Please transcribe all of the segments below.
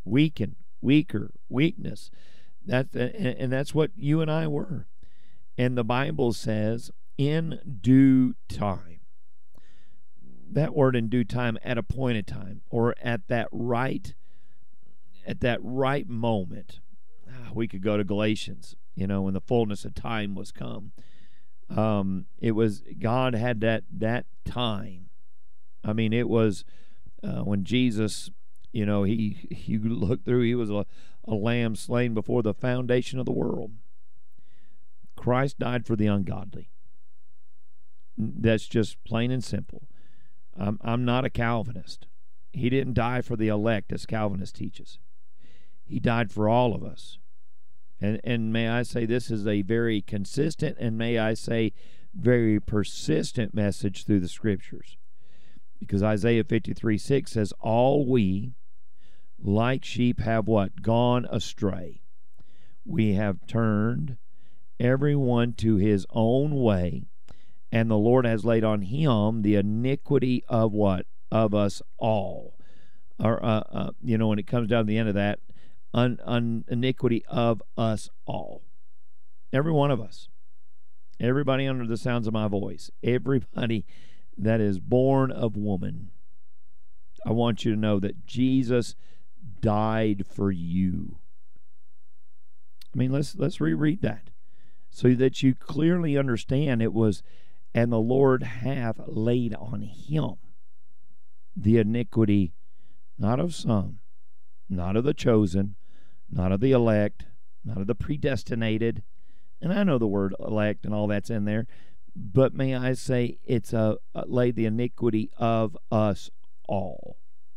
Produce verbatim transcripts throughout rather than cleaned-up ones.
weaken, weaker, weakness. That, and that's what you and I were. And the Bible says, in due time. That word in due time, at a point in time, or at that right, at that right moment. We could go to Galatians, you know, when the fullness of time was come. Um, it was, God had that, that time. I mean, it was uh, when Jesus, you know, he, you look through, he was a, a lamb slain before the foundation of the world. Christ died for the ungodly. That's just plain and simple. I'm, I'm not a Calvinist. He didn't die for the elect, as Calvinist teaches. He died for all of us. And and may I say, this is a very consistent and may I say very persistent message through the Scriptures. Because Isaiah fifty-three six says, all we, like sheep, have what? Gone astray. We have turned everyone to his own way, and the Lord has laid on him the iniquity of what? Of us all. Or, uh, uh, you know, when it comes down to the end of that, un, un, iniquity of us all. Every one of us. Everybody under the sounds of my voice. Everybody that is born of woman. I want you to know that Jesus died for you. I mean, let's let's reread that so that you clearly understand it was, and the Lord hath laid on him the iniquity, not of some, not of the chosen, not of the elect, not of the predestinated. And I know the word elect and all that's in there, but may I say it's a, a laid the iniquity of us all.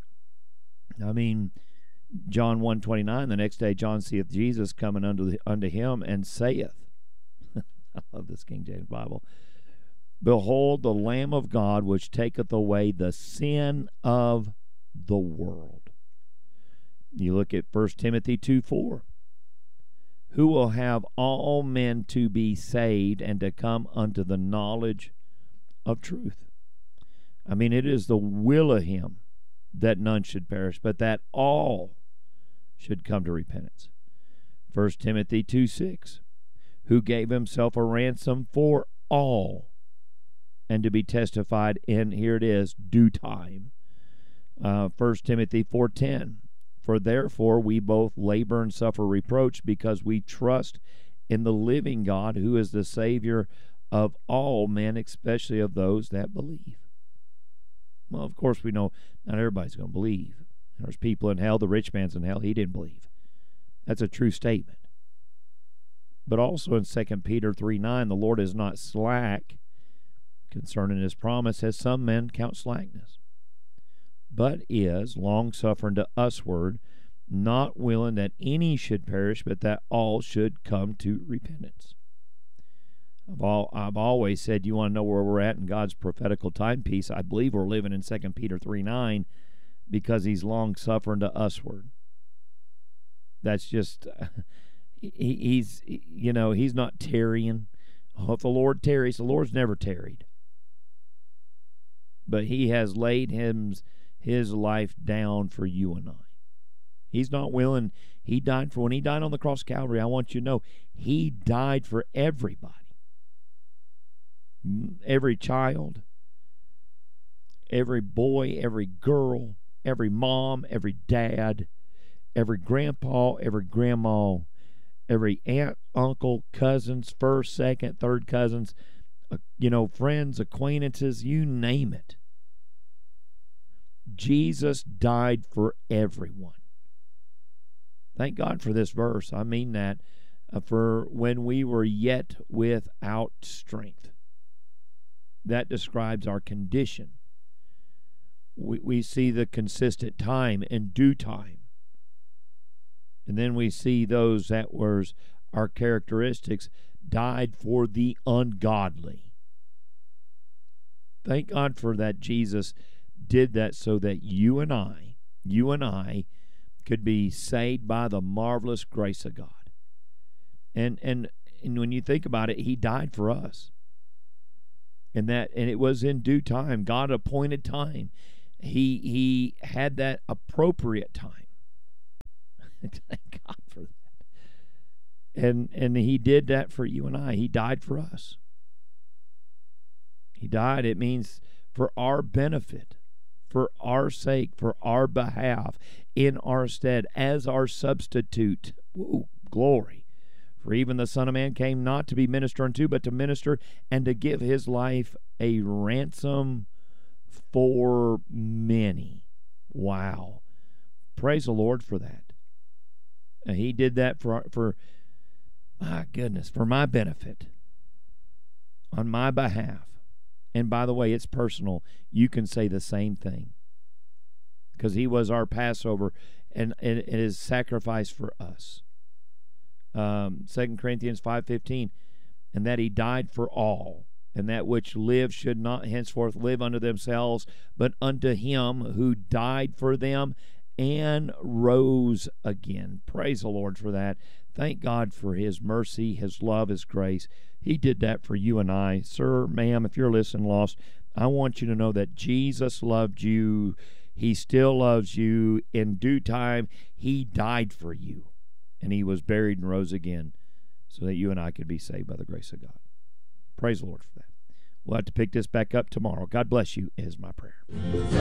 I mean, John one twenty-nine, the next day John seeth Jesus coming unto, the, unto him and saith, I love this King James Bible, behold the Lamb of God which taketh away the sin of the world. You look at First Timothy two four. Who will have all men to be saved and to come unto the knowledge of truth. I mean, it is the will of him that none should perish, but that all should come to repentance. First Timothy two six. Who gave himself a ransom for all, and to be testified in, here it is, due time. Uh, First Timothy four ten. For therefore we both labor and suffer reproach, because we trust in the living God, who is the Savior of all men, especially of those that believe. Well, of course we know not everybody's going to believe. There's people in hell. The rich man's in hell. He didn't believe. That's a true statement. But also in Second Peter three nine, the Lord is not slack concerning his promise, as some men count slackness, but is long-suffering to usward, not willing that any should perish, but that all should come to repentance. I've, all, I've always said, you want to know where we're at in God's prophetical timepiece, I believe we're living in Second Peter three nine, because he's long-suffering to usward. That's just, he, he's, you know, he's not tarrying. Oh, if the Lord tarries, the Lord's never tarried. But he has laid him his life down for you and I. He's not willing. He died for, when he died on the cross of Calvary, I want you to know, he died for everybody. Every child, every boy, every girl, every mom, every dad, every grandpa, every grandma, every aunt, uncle, cousins, first, second, third cousins, uh, you know, friends, acquaintances, you name it. Jesus died for everyone. Thank God for this verse. I mean that. Uh, for when we were yet without strength. That describes our condition. We, we see the consistent time and due time. And then we see those that were our characteristics died for the ungodly. Thank God for that. Jesus did that so that you and I, you and I could be saved by the marvelous grace of God. And and and when you think about it, he died for us. And that and it was in due time, God appointed time. He he had that appropriate time. Thank God for that. And and he did that for you and I. He died for us. He died, it means for our benefit, for our sake, for our behalf, in our stead, as our substitute. Woo, glory. For even the Son of Man came not to be ministered unto, but to minister and to give his life a ransom for many. Wow. Praise the Lord for that. And he did that for, for, my goodness, for my benefit, on my behalf. And by the way, it's personal. You can say the same thing. Because he was our Passover, and it is sacrifice for us. Um, Second Corinthians five fifteen, and that he died for all, and that which live should not henceforth live unto themselves, but unto him who died for them and rose again. Praise the Lord for that. Thank God for his mercy, his love, his grace. He did that for you and I. Sir, ma'am, if you're listening, lost, I want you to know that Jesus loved you. He still loves you. In due time, he died for you. And he was buried and rose again so that you and I could be saved by the grace of God. Praise the Lord for that. We'll have to pick this back up tomorrow. God bless you is my prayer.